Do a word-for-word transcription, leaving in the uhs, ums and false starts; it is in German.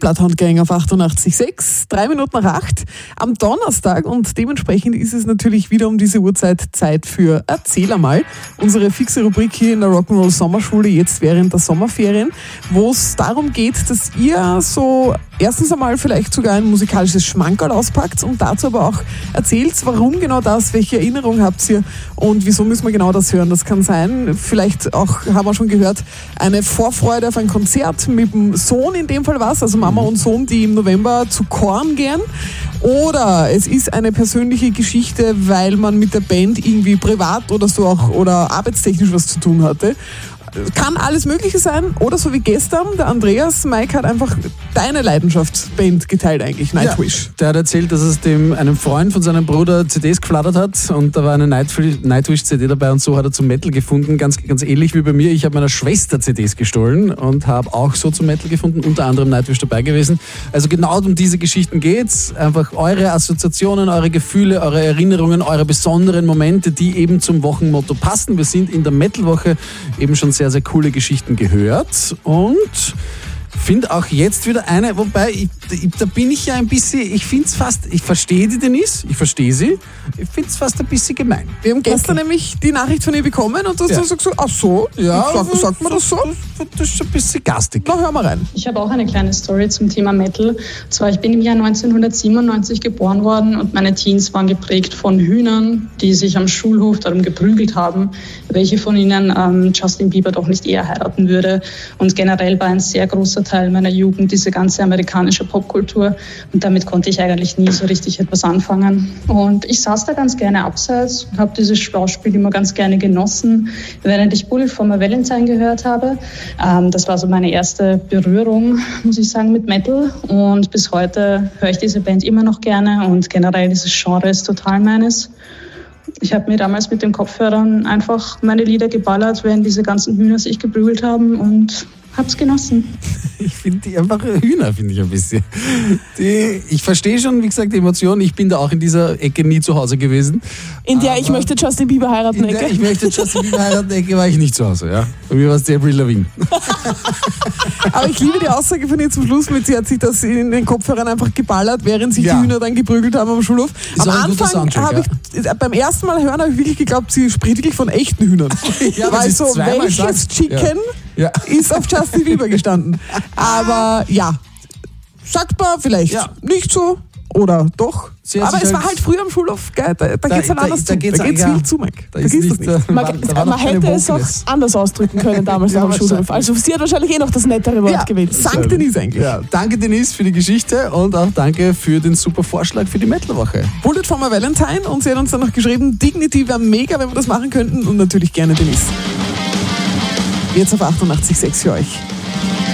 Bloodhound Gang auf achtundachtzig Komma sechs, drei Minuten nach acht am Donnerstag und dementsprechend ist es natürlich wieder um diese Uhrzeit Zeit für Erzähl einmal. Unsere fixe Rubrik hier in der Rock'n'Roll Sommerschule jetzt während der Sommerferien, wo es darum geht, dass ihr so erstens einmal vielleicht sogar ein musikalisches Schmankerl auspackt und dazu aber auch erzählt, warum genau das, welche Erinnerung habt ihr und wieso müssen wir genau das hören. Das kann sein, vielleicht auch, haben wir schon gehört, eine Vorfreude auf ein Konzert mit dem Sohn, in dem Fall was, also Mama und Sohn, die im November zu Korn gehen. Oder es ist eine persönliche Geschichte, weil man mit der Band irgendwie privat oder so auch oder arbeitstechnisch was zu tun hatte. Kann alles Mögliche sein. Oder so wie gestern, der Andreas, Mike hat einfach deine Leidenschaftsband geteilt eigentlich, Nightwish. Ja, der hat erzählt, dass es dem einem Freund von seinem Bruder C Ds geflattert hat und da war eine Nightwish-C D dabei und so hat er zum Metal gefunden. Ganz, ganz ähnlich wie bei mir. Ich habe meiner Schwester C Ds gestohlen und habe auch so zum Metal gefunden, unter anderem Nightwish dabei gewesen. Also genau um diese Geschichten geht's. Einfach eure Assoziationen, eure Gefühle, eure Erinnerungen, eure besonderen Momente, die eben zum Wochenmotto passen. Wir sind in der Metalwoche eben schon sehr sehr, sehr coole Geschichten gehört und finde auch jetzt wieder eine, wobei, ich, ich, da bin ich ja ein bisschen, ich finde es fast, ich verstehe die Denise, ich verstehe sie, ich finde es fast ein bisschen gemein. Wir haben gestern okay. nämlich die Nachricht von ihr bekommen und du hast ja. so gesagt, ach so, ja, sagt, sagt man das so? Das, das ist ein bisschen gastig. Na, hör mal rein. Ich habe auch eine kleine Story zum Thema Metal. Und zwar, ich bin im Jahr neunzehnhundertsiebenundneunzig geboren worden und meine Teens waren geprägt von Hühnern, die sich am Schulhof darum geprügelt haben, welche von ihnen ähm, Justin Bieber doch nicht eher heiraten würde. Und generell war ein sehr großer Teil meiner Jugend diese ganze amerikanische Popkultur und damit konnte ich eigentlich nie so richtig etwas anfangen. Und ich saß da ganz gerne abseits und habe dieses Schauspiel immer ganz gerne genossen, während ich Bullet for My Valentine gehört habe. Ähm, das war so meine erste Berührung, muss ich sagen, mit Metal und bis heute höre ich diese Band immer noch gerne und generell dieses Genre ist total meines. Ich habe mir damals mit den Kopfhörern einfach meine Lieder geballert, während diese ganzen Hühner sich geprügelt haben und hab's genossen. Ich finde die einfach Hühner, finde ich ein bisschen. Die, ich verstehe schon, wie gesagt, die Emotionen. Ich bin da auch in dieser Ecke nie zu Hause gewesen. In der ich möchte Justin Bieber heiraten in der Ecke? Ich möchte Justin Bieber heiraten Ecke war ich nicht zu Hause, ja. Bei mir war es die Avril Lavigne. Aber ich liebe die Aussage von ihr zum Schluss mit, sie hat sich das in den Kopfhörern einfach geballert, während sich ja. die Hühner dann geprügelt haben am Schulhof. Am Anfang habe ich, ja. beim ersten Mal hören, habe ich wirklich geglaubt, sie spricht wirklich von echten Hühnern. Ja, weil so, welches sagt. Chicken ja. Ja. ist auf Justin Bieber gestanden. Aber ja, sagt man vielleicht ja. nicht so oder doch. Aber es halt war halt früher am Schulhof, gell? Da, da geht es dann anders da, zu. Da, da geht es ja. wild zu, Mike. Da da nicht, das nicht. Man, da man hätte es auch anders ausdrücken können damals ja, am Schulhof. Also sie hat wahrscheinlich eh noch das nettere Wort ja, gewählt. Sankt Denise eigentlich. Ja. Danke Denise für die Geschichte und auch danke für den super Vorschlag für die Metalwoche. Bullet for My Valentine und sie hat uns dann noch geschrieben, Dignity wäre mega, wenn wir das machen könnten und natürlich gerne Denise. Jetzt auf achtundachtzig Komma sechs für euch.